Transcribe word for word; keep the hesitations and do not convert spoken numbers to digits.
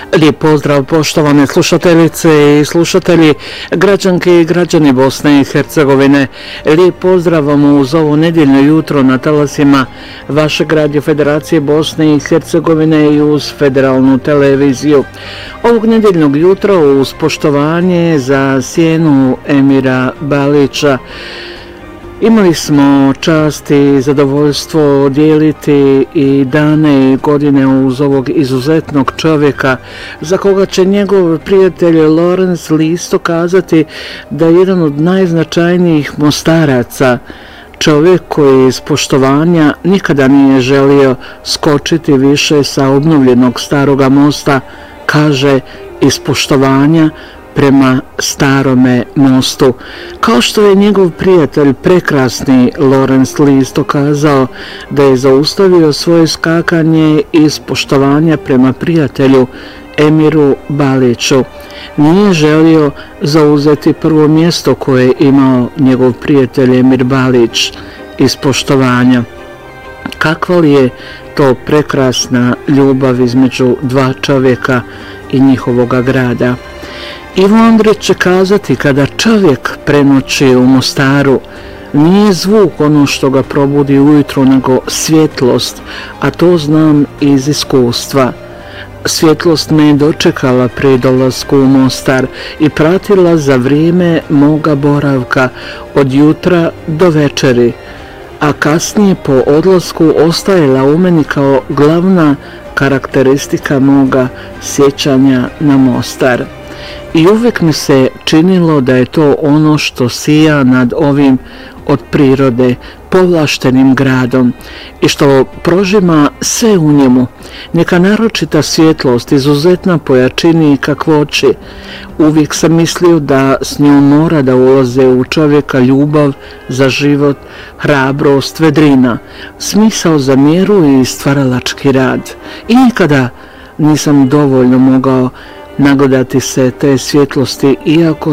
Lijep pozdrav poštovane slušateljice i slušatelji, građanke i građani Bosne i Hercegovine. Lijep pozdrav vam uz ovo nedjeljno jutro na talasima vašeg Radio Federacije Bosne i Hercegovine i uz federalnu televiziju. Ovog nedjeljnog jutra uz poštovanje za sjenu Emira Balića. Imali smo čast i zadovoljstvo dijeliti i dane i godine uz ovog izuzetnog čovjeka za koga će njegov prijatelj Lorenz Listo kazati da je jedan od najznačajnijih mostaraca, čovjek koji iz poštovanja nikada nije želio skočiti više sa obnovljenog staroga mosta, kaže iz poštovanja prema starome mostu. Kao što je njegov prijatelj prekrasni Lorenz Listo kazao da je zaustavio svoje skakanje iz poštovanja prema prijatelju Emiru Baliću. Nije želio zauzeti prvo mjesto koje je imao njegov prijatelj Emir Balić iz poštovanja. Kakva li je to prekrasna ljubav između dva čovjeka i njihovoga grada. Ivo Andrić će kazati kada čovjek prenoći u Mostaru, nije zvuk ono što ga probudi ujutro, nego svjetlost, a to znam iz iskustva. Svjetlost me je dočekala pri dolasku u Mostar i pratila za vrijeme moga boravka od jutra do večeri, a kasnije po odlasku ostajala u meni kao glavna karakteristika moga sjećanja na Mostar. I uvijek mi se činilo da je to ono što sija nad ovim od prirode povlaštenim gradom i što prožima sve u njemu. Neka naročita svjetlost, izuzetna po jačini i kakvoći. Uvijek sam mislio da s njom mora da ulaze u čovjeka ljubav za život, hrabrost, vedrina, smisao za mjeru i stvaralački rad. I nikada nisam dovoljno mogao nagledati se te svjetlosti, iako